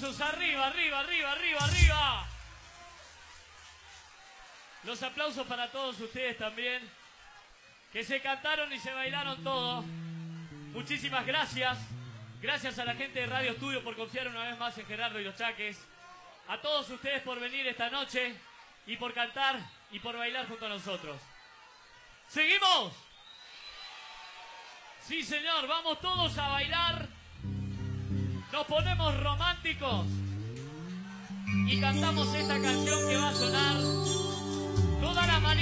aplausos, arriba, arriba, arriba, arriba, arriba. Los aplausos para todos ustedes también, que se cantaron y se bailaron todo. Muchísimas gracias. Gracias a la gente de Radio Estudio por confiar una vez más en Gerardo y los Chaques. A todos ustedes por venir esta noche y por cantar y por bailar junto a nosotros. ¿Seguimos? Sí, señor, vamos todos a bailar. Nos ponemos románticos y cantamos esta canción que va a sonar toda la mañana.